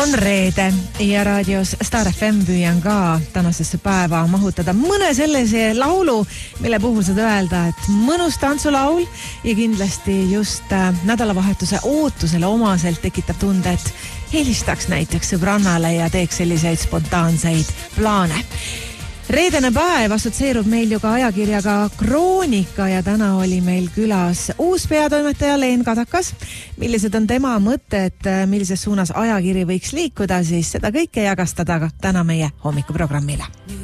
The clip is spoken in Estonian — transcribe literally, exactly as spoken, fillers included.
On reede ja raadios Star F M püüan ka tänasesse päeva mahutada mõne sellise laulu, mille puhul saad öelda, et mõnus tantsulaul ja kindlasti just nädalavahetuse ootusele omaselt tekitab tunde, et helistaks näiteks sõbrannale ja teeks selliseid spontaanseid plaane. Reedene päev assotsieerub meil ju ka ajakirjaga Kroonika ja täna oli meil külas uus peatoimetaja Leen Kadakas. Millised on tema mõtted, millises suunas ajakiri võiks liikuda, siis seda kõike jagastada täna meie hommikuprogrammile.